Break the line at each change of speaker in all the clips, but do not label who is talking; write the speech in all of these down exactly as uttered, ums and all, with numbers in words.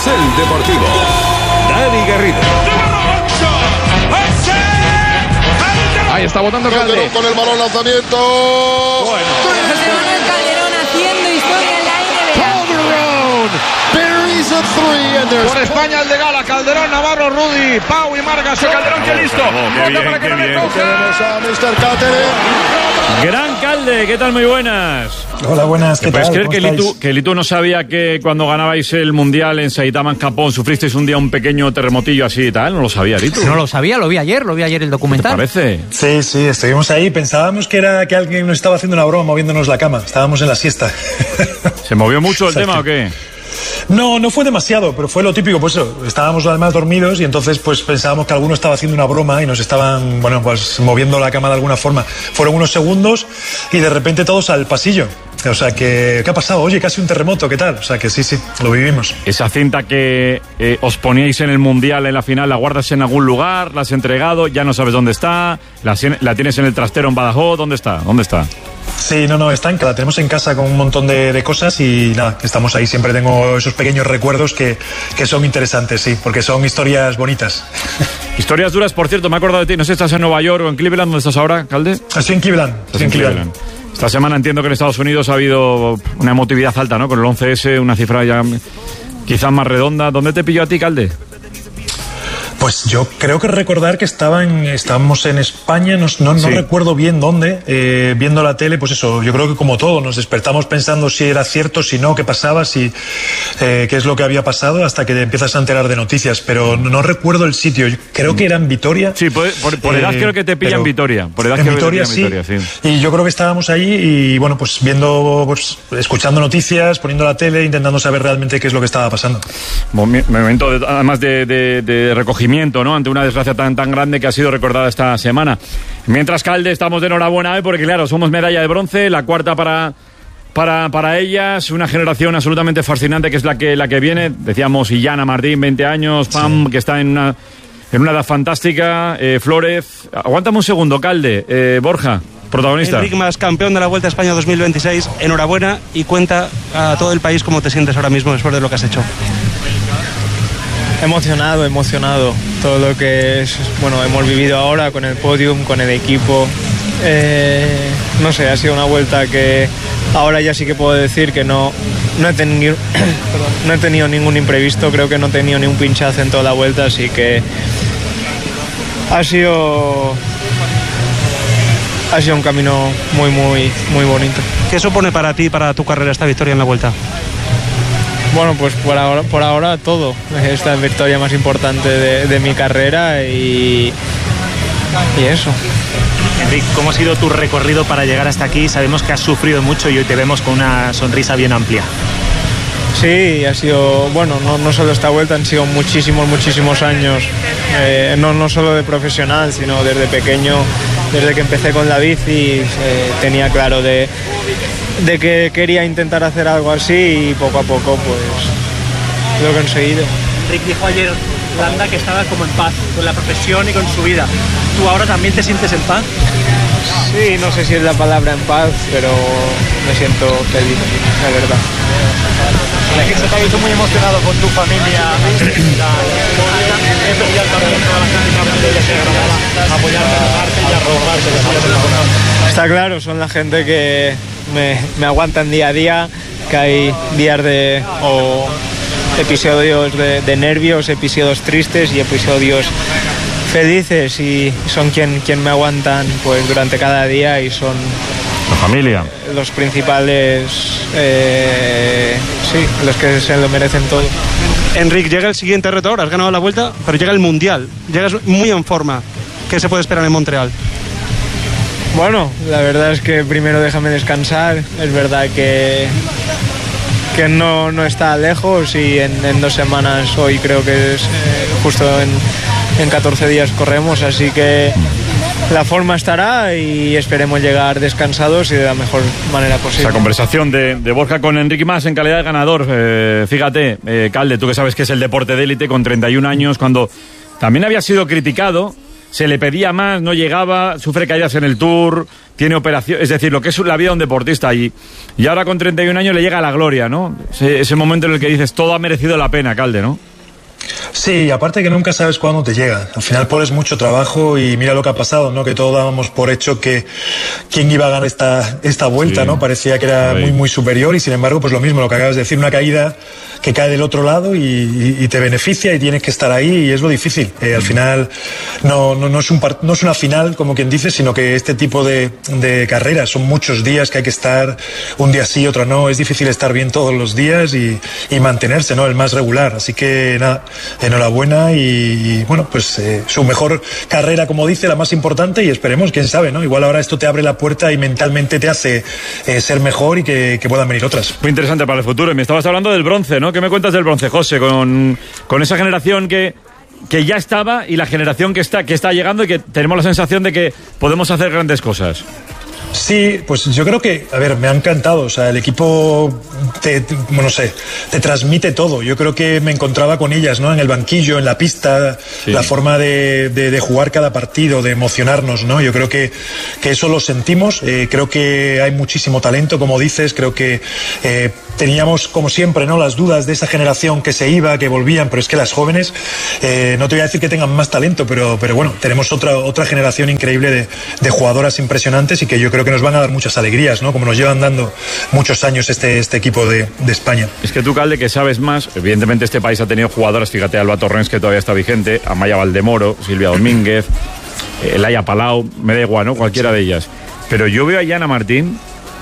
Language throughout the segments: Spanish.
Carrusel Deportivo. Dani Garrido.
Ahí está botando Calderón
con el balón, lanzamiento.
Bueno.
Manuel Calderón haciendo historia en la N B A.
Por España el de Gala, Calderón, Navarro, Rudy, Pau y Margas. Calderón, que listo.
Qué bien,
para que
qué
no le
bien.
coja.
Tenemos a mister Cáceres.
Gran Calde, ¿qué tal? Muy buenas.
Hola, buenas, ¿qué
¿Puedes
tal?
creer
¿Cómo
que
estáis?
Litu, que Litu no sabía que cuando ganabais el Mundial en Saitama, en Japón, sufristeis un día un pequeño terremotillo así y tal? ¿No lo sabía, Litu?
No lo sabía, lo vi ayer, lo vi ayer el
¿Te
documental.
parece?
Sí, sí, estuvimos ahí. Pensábamos que era que alguien nos estaba haciendo una broma moviéndonos la cama. Estábamos en la siesta.
¿Se movió mucho el
Exacto.
tema o qué?
No, no fue demasiado, pero fue lo típico, pues eso, estábamos además dormidos y entonces pues pensábamos que alguno estaba haciendo una broma y nos estaban, bueno, pues moviendo la cama de alguna forma. Fueron unos segundos y de repente todos al pasillo. O sea que, ¿qué ha pasado? Oye, casi un terremoto, ¿qué tal? O sea que sí, sí, lo vivimos.
Esa cinta que eh, os poníais en el Mundial en la final, ¿la guardas en algún lugar? ¿La has entregado? ¿Ya no sabes dónde está? ¿La, la tienes en el trastero en Badajoz? ¿Dónde está? ¿Dónde está?
Sí, no, no, está en, la tenemos en casa con un montón de, de cosas y nada, estamos ahí. Siempre tengo esos pequeños recuerdos que, que son interesantes, sí, porque son historias bonitas.
Historias duras, por cierto, me he acordado de ti. No sé si estás en Nueva York o en Cleveland. ¿Dónde estás ahora, Calde?
Estoy en Cleveland.
Estás
Estoy en Cleveland.
Esta semana entiendo que en Estados Unidos ha habido una emotividad alta, ¿no? Con el once ese, una cifra ya quizás más redonda. ¿Dónde te pilló a ti, Calde?
Pues yo creo que recordar que estaba en, estábamos en España, no, no, no
Sí.
recuerdo bien dónde, eh, viendo la tele, pues eso, yo creo que como todo, nos despertamos pensando si era cierto, si no, qué pasaba, si eh, qué es lo que había pasado, hasta que te empiezas a enterar de noticias, pero no, no recuerdo el sitio, yo creo que era en Vitoria.
Sí, por, por, por edad
Eh,
creo que te pilla
pero
en Vitoria. Por edad
en
creo que te
Vitoria,
pilla en
sí.
Vitoria, sí.
Y yo creo que estábamos allí y bueno, pues viendo, pues escuchando noticias, poniendo la tele, intentando saber realmente qué es lo que estaba pasando.
Momi- Momento de- además de, de, de recogimiento, ¿no? Ante una desgracia tan, tan grande que ha sido recordada esta semana. Mientras, Calde, estamos de enhorabuena, ¿eh? Porque claro, somos medalla de bronce, la cuarta para... Para, para ellas, una generación absolutamente fascinante que es la que, la que viene. Decíamos Illana Martín, veinte años, Pam, sí. que está en una, en una edad fantástica. Eh, Flórez. Aguántame un segundo, Calde. Eh, Borja, protagonista.
Enric Mas, campeón de la Vuelta a España dos mil veintiséis. Enhorabuena y cuenta a todo el país cómo te sientes ahora mismo después de lo que has hecho.
Emocionado, emocionado. Todo lo que es, bueno, hemos vivido ahora con el podium, con el equipo. Eh, no sé, ha sido una vuelta que ahora ya sí que puedo decir que no, no, he tenido, perdón, no he tenido ningún imprevisto, creo que no he tenido ni un pinchazo en toda la vuelta, así que ha sido, ha sido un camino muy, muy, muy bonito.
¿Qué supone para ti, para tu carrera, esta victoria en la Vuelta?
Bueno, pues por ahora, por ahora todo. Esta es la victoria más importante de, de mi carrera y, y eso.
Enric, ¿cómo ha sido tu recorrido para llegar hasta aquí? Sabemos que has sufrido mucho y hoy te vemos con una sonrisa bien amplia.
Sí, ha sido, bueno, no, no solo esta vuelta, han sido muchísimos, muchísimos años, eh, no, no solo de profesional, sino desde pequeño, desde que empecé con la bici, eh, tenía claro de, de que quería intentar hacer algo así y poco a poco pues lo he conseguido.
Enric dijo ayer Landa que estaba como en paz con la profesión y con su vida. ¿Tú ahora también te sientes en paz?
Sí, no sé si es la palabra en paz, pero me siento feliz, la verdad.
Que se te ha visto muy emocionado con tu familia, es especial también toda la gente que ha venido a apoyarte, a ayudarte y a robarte.
Está claro, son la gente que me, me aguantan día a día, que hay días de o episodios de, de nervios, episodios tristes y episodios felices y son quien, quien me aguantan pues durante cada día y son
la familia,
los principales, eh, sí, los que se lo merecen todo.
Enric, llega el siguiente reto ahora, has ganado la Vuelta, pero llega el Mundial, llegas muy en forma. ¿Qué se puede esperar en Montreal?
Bueno, la verdad es que primero déjame descansar, es verdad que que no, no está lejos y en, en dos semanas, hoy creo que es eh, justo en, en catorce días corremos, así que la forma estará y esperemos llegar descansados y de la mejor manera posible.
Esa conversación de, de Borja con Enric Mas en calidad de ganador, eh, fíjate, eh, Calde, tú que sabes que es el deporte de élite con treinta y un años, cuando también había sido criticado, se le pedía más, no llegaba, sufre caídas en el Tour, tiene operación, es decir, lo que es la vida de un deportista allí. Y ahora con treinta y un años le llega a la gloria, ¿no? Ese, ese momento en el que dices, todo ha merecido la pena, Calde, ¿no?
Sí, aparte que nunca sabes cuándo te llega. Al final pones mucho trabajo y mira lo que ha pasado, ¿no? Que todos dábamos por hecho que quién iba a ganar esta, esta vuelta, sí. ¿no? Parecía que era muy, muy superior y sin embargo, pues lo mismo, lo que acabas de decir, una caída que cae del otro lado y, y, y te beneficia y tienes que estar ahí y es lo difícil. Eh, al final no, no, no, es un part, no es una final, como quien dice, sino que este tipo de, de carreras son muchos días que hay que estar un día sí, otro no. Es difícil estar bien todos los días y, y mantenerse, ¿no? El más regular. Así que nada, enhorabuena y, y bueno, pues eh, su mejor carrera, como dice, la más importante y esperemos, quién sabe, ¿no? Igual ahora esto te abre la puerta y mentalmente te hace eh, ser mejor y que, que puedan venir otras.
Muy interesante para el futuro. Y me estabas hablando del bronce, ¿no? ¿Qué me cuentas del bronce, José? Con, con esa generación que, que ya estaba y la generación que está, que está llegando y que tenemos la sensación de que podemos hacer grandes cosas.
Sí, pues yo creo que, a ver, me ha encantado, o sea, el equipo te, te, no sé, te transmite todo. Yo creo que me encontraba con ellas, ¿no? En el banquillo, en la pista, sí. La forma de, de, de jugar cada partido, de emocionarnos, ¿no? Yo creo que, que eso lo sentimos, eh, creo que hay muchísimo talento, como dices, creo que eh, teníamos, como siempre, ¿no? Las dudas de esa generación que se iba, que volvían, pero es que las jóvenes, eh, no te voy a decir que tengan más talento, pero, pero bueno, tenemos otra, otra generación increíble de, de jugadoras impresionantes y que yo creo que nos van a dar muchas alegrías, ¿no? Como nos llevan dando muchos años este, este equipo de, de España.
Es que tú, Calde, que sabes más, evidentemente este país ha tenido jugadoras, fíjate, Alba Torrens, que todavía está vigente, Amaya Valdemoro, Silvia Domínguez, Elaya Palau, me da igual, ¿no? Cualquiera de ellas. Pero yo veo a Yana Martín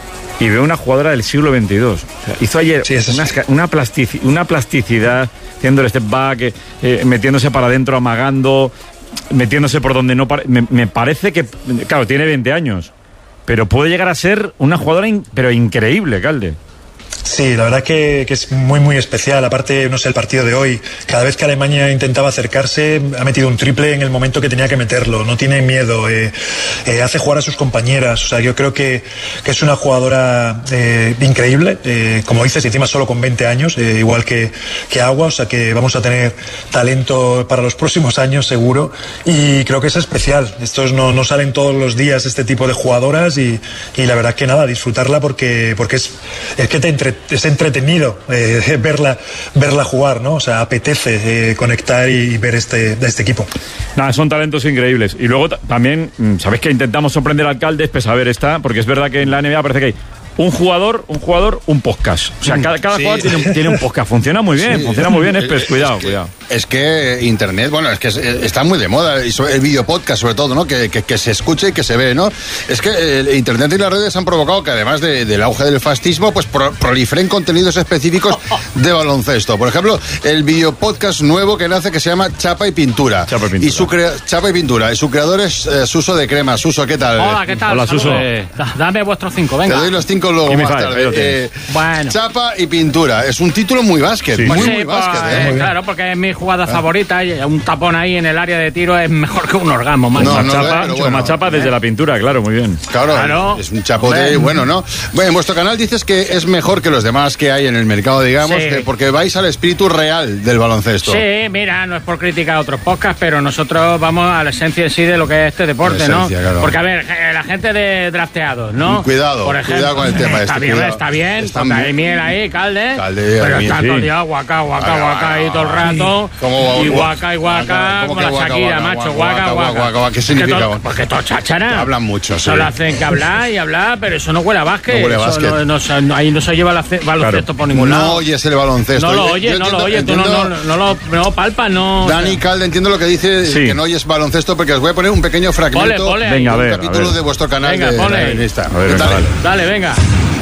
y veo una jugadora del siglo veintidós. O sea, hizo ayer sí, una, una, plastici, una plasticidad, haciendo el step back, eh, metiéndose para adentro, amagando, metiéndose por donde no... Me, me parece que, claro, tiene veinte años. Pero puede llegar a ser una jugadora in, pero increíble, Calde.
Sí, la verdad que, que es muy, muy especial. Aparte, no sé, el partido de hoy, cada vez que Alemania intentaba acercarse, ha metido un triple en el momento que tenía que meterlo. No tiene miedo, eh, eh, hace jugar a sus compañeras. O sea, yo creo que, que es una jugadora eh, increíble. Eh, como dices, encima solo con veinte años, eh, igual que, que Agua. O sea, que vamos a tener talento para los próximos años, seguro. Y creo que es especial. Estos no, no salen todos los días, este tipo de jugadoras. Y, y la verdad que nada, disfrutarla porque, porque es, es que te entre es entretenido eh, verla verla jugar, ¿no? O sea, apetece eh, conectar y ver este, este equipo.
Nada, son talentos increíbles. Y luego también, ¿sabéis que intentamos sorprender al Calde? Pues a ver, está, porque es verdad que en la N B A parece que hay un jugador, un jugador, un podcast. O sea, cada, cada sí. jugador tiene un, tiene un podcast. Funciona muy bien, sí. funciona muy bien. Es, pues, cuidado,
es que,
cuidado.
Es que Internet, bueno, es que es, está muy de moda. Y el video podcast, sobre todo, ¿no? Que, que, que se escuche y que se ve, ¿no? Es que el Internet y las redes han provocado que, además de, del auge del fascismo, pues pro, proliferen contenidos específicos de baloncesto. Por ejemplo, el video podcast nuevo que nace, que se llama Chapa y Pintura. Chapa y Pintura. Y su crea, Chapa y Pintura. Y su creador es eh, Suso de Crema. Suso, ¿qué tal?
Hola, ¿qué tal?
Hola, Suso.
Eh, dame vuestros cinco, venga.
Te doy los cinco luego más tarde. Eh, bueno. Chapa y Pintura. Es un título muy básquet, sí. muy,
pues sí,
muy
pues,
básquet.
Eh, eh. Claro, porque es mi jugada ah. favorita y un tapón ahí en el área de tiro es mejor que un orgasmo. Más,
no, no, chapa, bueno. más chapa desde la pintura, claro, muy bien.
Claro, claro. Es un chapote bueno, ¿no? Bueno, en vuestro canal dices que es mejor que los demás que hay en el mercado, digamos, sí. que porque vais al espíritu real del baloncesto.
Sí, mira, no es por criticar a otros podcasts, pero nosotros vamos a la esencia en sí de lo que es este deporte, esencia, ¿no? Claro. Porque, a ver, la gente de drafteados, ¿no?
Cuidado,
por ejemplo,
cuidado con el tema
está
este.
Bien,
cuidado.
está bien, está bien. Hay miel ahí, Calde.
Calde
pero
miel,
está
sí.
todo el día guaca, guaca, guaca ahí todo el rato.
¿Cómo,
y guaca y guaca, como la Shakira, macho, guaca, guaca.
¿Qué significa?
Porque todo cháchara.
Hablan mucho, sí.
Solo hacen que hablar y hablar, pero eso no huele a básquet.
No huele a básquet.
No, no, no, ahí no se lleva el baloncesto por ningún lado.
No oyes el baloncesto.
No lo oyes, no lo oyes, tú no, no, no, lo, no palpas, no.
Dani, Calde, entiendo lo que dice, sí. que no oyes baloncesto, porque os voy a poner un pequeño fragmento
pole, pole,
venga, a ver,
un capítulo
a ver.
de vuestro canal.
Venga,
de,
pole.
de, de esta.
A ver, venga,
dale,
dale.
dale, venga.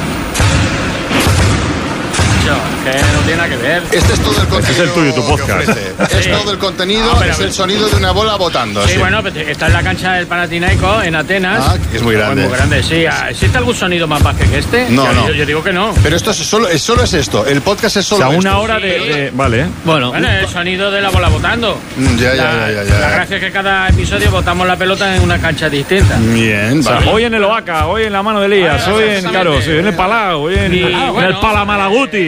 Que no tiene nada que ver.
Este es todo el contenido.
Este es el tuyo, tu podcast.
Es sí. todo el contenido, no, es el sonido de una bola botando.
Sí,
sí.
bueno, está en la cancha del Panathinaikos, en Atenas.
Ah, que es muy grande.
Muy grande, sí. ¿Existe algún sonido más bajo que este?
No,
yo,
no.
Yo, yo digo que no.
Pero esto es solo, es solo es esto. El podcast es solo
o sea, una
esto.
hora de, de... Vale.
Bueno, bueno, el sonido de la bola botando.
Ya, ya,
la,
ya, ya, ya.
La gracia es que cada episodio botamos la pelota en una cancha distinta.
Bien,
o sea,
vale.
Hoy en el Oaca, hoy en la mano de Elías, hoy en, claro, sí, en el Palau, hoy en,
y,
en
bueno,
el Palamalaguti. Hoy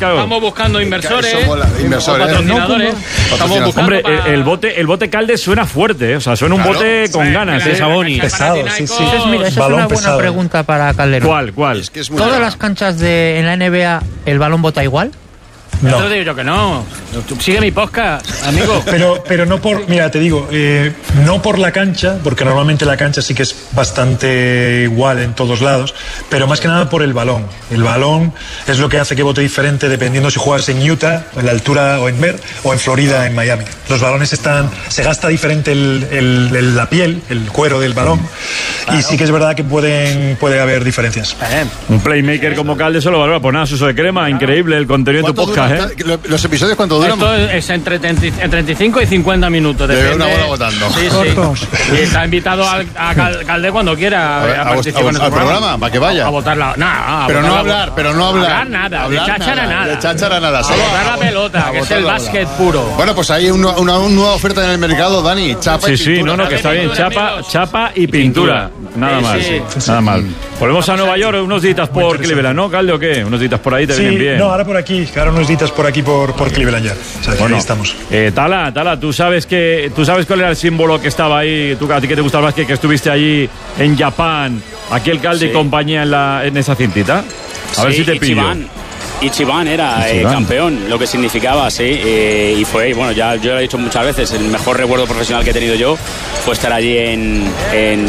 claro.
Estamos buscando inversores,
inversores,
o patrocinadores.
No,
Estamos buscando
Hombre,
para...
el, el bote el bote Calde suena fuerte, ¿eh? O sea, suena un
Claro.
bote con
Sí,
ganas,
claro,
¿eh? Saboni.
Pesado, sí, sí.
Entonces, mira, esa es
Balón
una buena
pesado.
pregunta para Calderón.
¿Cuál, cuál?
Es que es muy
¿Todas
raro.
las canchas de, en la N B A el balón bota igual?
No.
Yo te digo yo que no. Sigue mi podcast, amigo.
Pero, pero no por, mira, te digo, eh, no por la cancha, porque normalmente la cancha sí que es bastante igual en todos lados, pero más que nada por el balón. El balón es lo que hace que vote diferente dependiendo si juegas en Utah, en la altura o en Mer, o en Florida, en Miami. Los balones están, se gasta diferente el, el- el- la piel, el cuero del balón, y sí que es verdad que pueden, puede haber diferencias.
Un playmaker como Calde solo valora. Pues nada, Suso de Crema, increíble el contenido de tu
¿Cuánto
podcast,
dura?
¿eh?
¿Los episodios cuánto duran?
Esto es entre treinta y cinco y cincuenta minutos.
De
Depende.
una bola votando.
Sí, sí. Y está invitado al, a Cal- Calde cuando quiera
A ver,
a,
a
participar
vos-
en
a-
este
al programa, para que vaya.
A votar la... Nah, a
Pero
votar
no
la-
hablar, pero no hablar.
Hablar nada,
Hablar
de cháchara nada.
De cháchara nada.
A
Solo
botar la pelota,
a
que es
botar
el
la
básquet
bola.
puro.
Bueno, pues hay una, una, una nueva oferta en el mercado, Dani. Chapa y
Sí, sí,
pintura.
no, no, que está bien. Chapa, chapa y pintura. Nada
Sí,
más.
sí.
Nada mal. Volvemos a Nueva York, unos días por Cleveland, ¿no, Calde, o qué? Unos días por ahí te
Sí,
vienen bien.
no, ahora por aquí, ahora unos días por aquí por, por Cleveland ya. O sea, que
Bueno,
ahí estamos.
eh, Tala, Tala, tú sabes que tú sabes cuál era el símbolo que estaba ahí, tú a ti que te gusta el básquet, que estuviste allí en Japón, aquí el Calde
Sí.
y compañía en la en esa cintita. A ver
Sí,
si te pillo.
Ichiban. Ichiban era eh,
Ichiban.
campeón, lo que significaba, sí. eh, y fue, bueno, ya yo lo he dicho muchas veces, el mejor recuerdo profesional que he tenido yo fue estar allí en, en